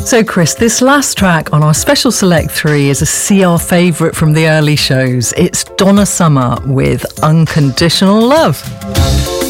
So Chris, this last track on our special Select 3 is a CR favourite from the early shows. It's Donna Summer with Unconditional Love.